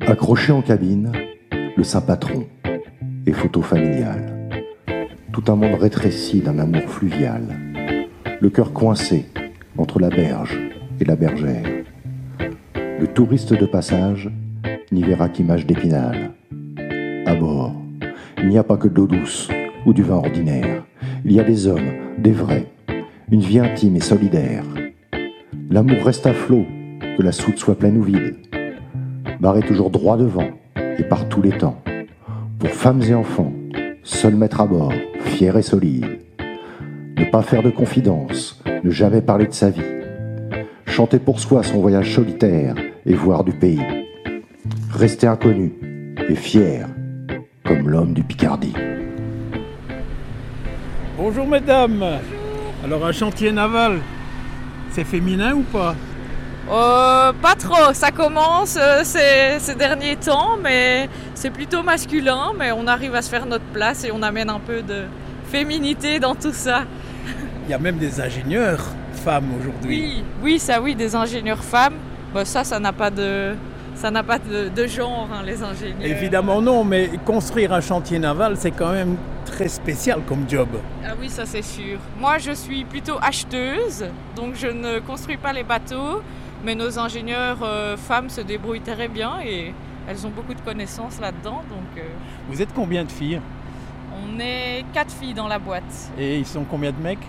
Accroché en cabine, le saint patron et photo familiale. Tout un monde rétréci d'un amour fluvial. Le cœur coincé entre la berge et la bergère. Le touriste de passage n'y verra qu'image d'Épinal. À bord, il n'y a pas que de l'eau douce ou du vin ordinaire. Il y a des hommes, des vrais, une vie intime et solidaire. L'amour reste à flot, que la soute soit pleine ou vide. Barré toujours droit devant et par tous les temps. Pour femmes et enfants, seul maître à bord, fier et solide. Ne pas faire de confidence, ne jamais parler de sa vie. Chanter pour soi son voyage solitaire et voir du pays. Rester inconnu et fier, comme l'homme du Picardie. Bonjour mesdames. Bonjour. Alors un chantier naval, c'est féminin ou pas? Pas trop, ça commence ces derniers temps, mais c'est plutôt masculin, mais on arrive à se faire notre place et on amène un peu de féminité dans tout ça. Il y a même des ingénieurs femmes aujourd'hui. Oui, des ingénieurs femmes. Bon, ça n'a pas de genre, hein, les ingénieurs. Évidemment non, mais construire un chantier naval, c'est quand même très spécial comme job. Ah oui, ça c'est sûr. Moi, je suis plutôt acheteuse, donc je ne construis pas les bateaux, mais nos ingénieurs femmes se débrouillent très bien et elles ont beaucoup de connaissances là-dedans. Donc, Vous êtes combien de filles? On est 4 filles dans la boîte. Et ils sont combien de mecs?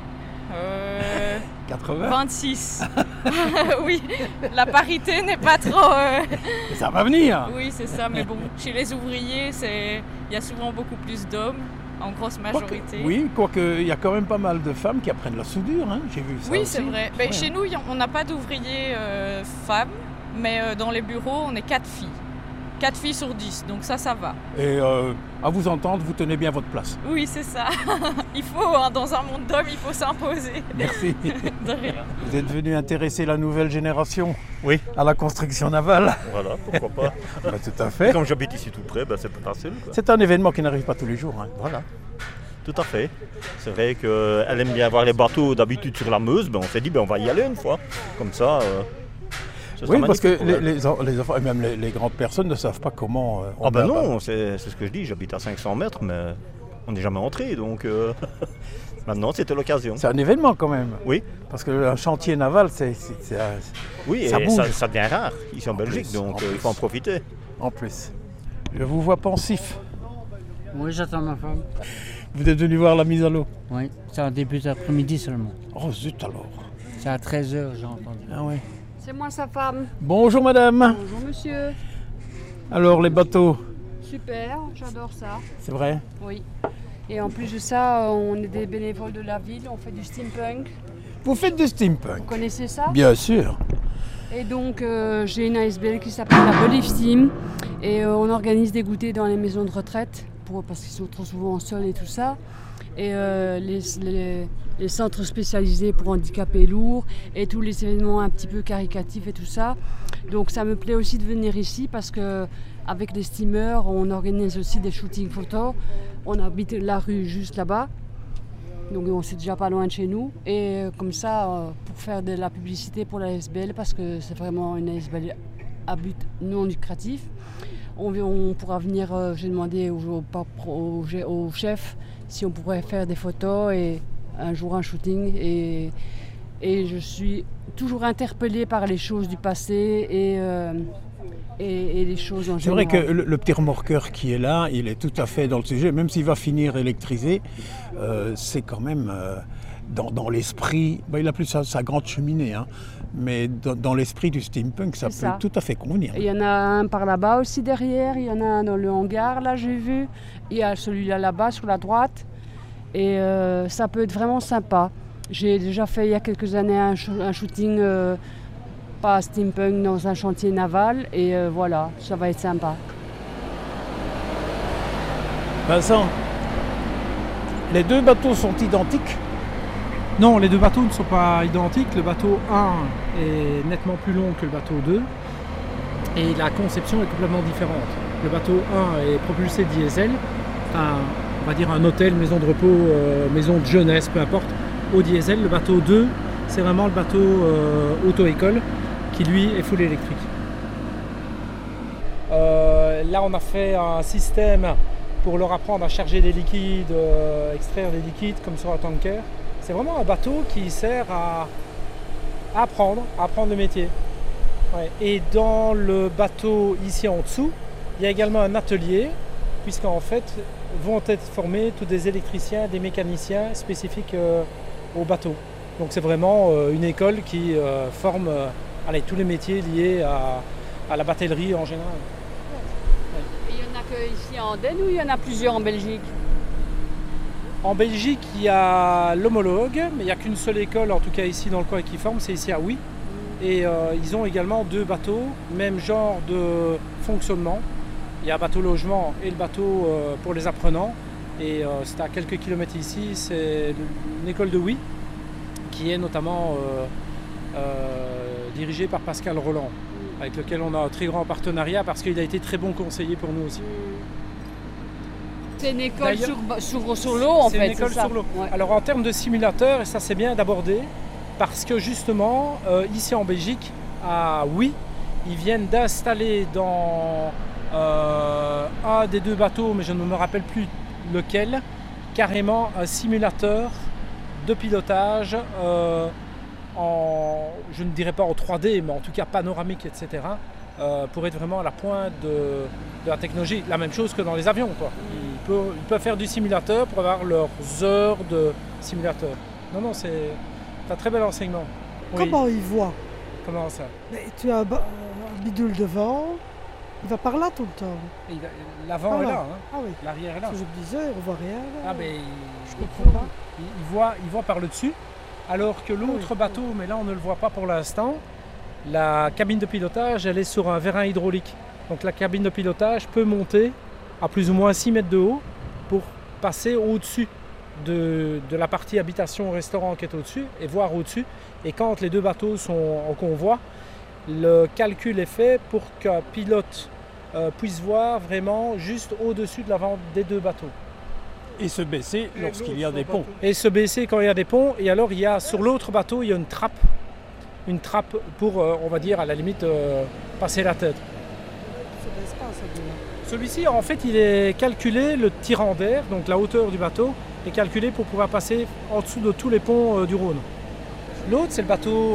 80? 26. Oui, la parité n'est pas trop... Ça va venir. Oui, c'est ça, mais bon, chez les ouvriers, il y a souvent beaucoup plus d'hommes, en grosse majorité. Quoique il y a quand même pas mal de femmes qui apprennent la soudure, hein. J'ai vu ça. Oui, aussi. c'est vrai. Ben, chez nous, on n'a pas d'ouvriers femmes, mais dans les bureaux, on est 4 filles. 4 filles sur 10, donc ça va. Et à vous entendre, vous tenez bien votre place. Oui, c'est ça. Il faut, hein, dans un monde d'hommes, il faut s'imposer. Merci. De rien. Vous êtes venu intéresser la nouvelle génération oui. à la construction navale. Voilà, pourquoi pas. Tout à fait. Comme j'habite ici tout près, c'est pas facile. Quoi. C'est un événement qui n'arrive pas tous les jours. Hein. Voilà, tout à fait. C'est vrai qu'elle aime bien voir les bateaux d'habitude sur la Meuse. On s'est dit, on va y aller une fois. Comme ça... Oui, parce que les enfants et même les grandes personnes ne savent pas comment... non, c'est ce que je dis, j'habite à 500 mètres, mais on n'est jamais entré, donc maintenant c'était l'occasion. C'est un événement quand même. Oui. Parce qu'un chantier naval, oui, ça bouge. Ça devient rare ici en Belgique, donc il faut en profiter. En plus. Je vous vois pensif. Oui, j'attends ma femme. Vous êtes venu voir la mise à l'eau? Oui, c'est en début d'après-midi seulement. Oh zut alors. C'est à 13h, j'ai entendu. Ah oui. C'est moi sa femme. Bonjour madame. Bonjour monsieur. Alors les bateaux? Super, j'adore ça. C'est vrai? Oui. Et en plus de ça, on est des bénévoles de la ville, on fait du steampunk. Vous faites du steampunk? Vous connaissez ça? Bien sûr. Et donc j'ai une ASBL qui s'appelle la Belief Steam. Et on organise des goûters dans les maisons de retraite, parce qu'ils sont trop souvent seuls et tout ça. Et les centres spécialisés pour handicapés lourds et tous les événements un petit peu caricatifs et tout ça. Donc ça me plaît aussi de venir ici parce qu'avec les steamers, on organise aussi des shootings photos. On habite la rue juste là-bas, donc c'est déjà pas loin de chez nous. Et comme ça, pour faire de la publicité pour la ASBL, parce que c'est vraiment une ASBL à but non lucratif, on pourra venir, j'ai demandé au chef si on pourrait faire des photos et un jour un shooting et je suis toujours interpellée par les choses du passé et les choses en général. C'est vrai que le petit remorqueur qui est là, il est tout à fait dans le sujet, même s'il va finir électrisé, c'est quand même dans l'esprit, il a plus sa grande cheminée, hein, mais dans l'esprit du steampunk, ça peut tout à fait convenir. Il y en a un par là-bas aussi derrière, il y en a un dans le hangar, là j'ai vu, il y a celui-là là-bas sur la droite, et ça peut être vraiment sympa. J'ai déjà fait il y a quelques années un shooting, pas steampunk, dans un chantier naval, et voilà, ça va être sympa. Vincent, les deux bateaux sont identiques? Non, les deux bateaux ne sont pas identiques. Le bateau 1 est nettement plus long que le bateau 2 et la conception est complètement différente. Le bateau 1 est propulsé diesel, on va dire un hôtel, maison de repos, maison de jeunesse, peu importe, au diesel. Le bateau 2, c'est vraiment le bateau auto-école qui lui est full électrique. là, on a fait un système pour leur apprendre à charger des liquides, extraire des liquides comme sur un tanker. C'est vraiment un bateau qui sert à apprendre le métier. Ouais. Et dans le bateau ici en dessous, il y a également un atelier, puisqu'en fait vont être formés tous des électriciens, des mécaniciens spécifiques au bateau. Donc c'est vraiment une école qui forme tous les métiers liés à la batellerie en général. Et il n'y en a que ici en Andenne ou il y en a plusieurs en Belgique? En Belgique, il y a l'homologue, mais il n'y a qu'une seule école, en tout cas ici dans le coin qui forme, c'est ici à Huy. Et ils ont également 2 bateaux, même genre de fonctionnement. Il y a un bateau logement et le bateau pour les apprenants. Et c'est à quelques kilomètres ici, c'est une école de Huy, qui est notamment dirigée par Pascal Roland, avec lequel on a un très grand partenariat parce qu'il a été très bon conseiller pour nous aussi. C'est une école sur l'eau en fait. C'est une école sur l'eau. Ouais. Alors en termes de simulateur, et ça c'est bien d'aborder, parce que justement, ici en Belgique, à Huy, ils viennent d'installer dans un des 2 bateaux, mais je ne me rappelle plus lequel, carrément un simulateur de pilotage je ne dirais pas en 3D, mais en tout cas panoramique, etc. Pour être vraiment à la pointe de la technologie. La même chose que dans les avions, quoi. Ils peuvent faire du simulateur pour avoir leurs heures de simulateur. Non, c'est un très bel enseignement. Comment ils voient? Comment ça? Mais tu as un bidule devant, il va par là tout le temps. L'avant est là, hein. Ah oui. L'arrière est là. Je me disais, on voit rien. Là. Ah mais je comprends pas. Il voit par le dessus, alors que l'autre bateau, mais là on ne le voit pas pour l'instant, la cabine de pilotage, elle est sur un vérin hydraulique. Donc la cabine de pilotage peut monter à plus ou moins 6 mètres de haut pour passer au-dessus de la partie habitation-restaurant qui est au-dessus et voir au-dessus. Et quand les 2 bateaux sont en convoi, le calcul est fait pour qu'un pilote puisse voir vraiment juste au-dessus de l'avant des 2 bateaux. Et se baisser lorsqu'il y a des ponts. Et se baisser quand il y a des ponts. Et alors il y a sur l'autre bateau, il y a une trappe pour, on va dire, à la limite, passer la tête. Celui-ci, en fait, il est calculé, le tirant d'air, donc la hauteur du bateau, est calculé pour pouvoir passer en dessous de tous les ponts du Rhône. L'autre, c'est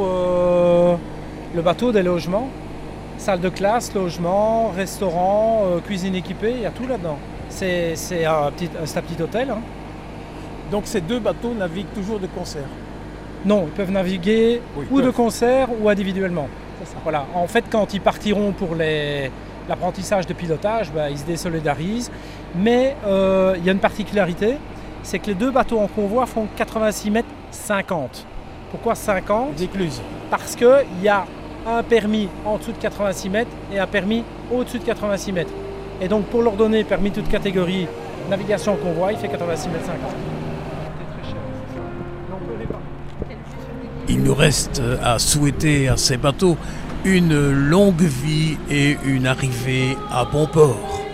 le bateau des logements. Salle de classe, logement, restaurant, cuisine équipée, il y a tout là-dedans. C'est un petit hôtel. Hein. Donc ces 2 bateaux naviguent toujours de concert? Non, ils peuvent naviguer de concert ou individuellement. C'est ça. Voilà. En fait, quand ils partiront pour l'apprentissage de pilotage, ils se désolidarisent. Mais il y a une particularité, c'est que les 2 bateaux en convoi font 86 mètres 50. Pourquoi 50? D'écluse. Parce qu'il y a un permis en dessous de 86 mètres et un permis au-dessus de 86 mètres. Et donc pour leur donner permis de toute catégorie, navigation en convoi, il fait 86 mètres 50. C'est très cher, c'est ça. Non, on ne peut pas. Il nous reste à souhaiter à ces bateaux une longue vie et une arrivée à bon port.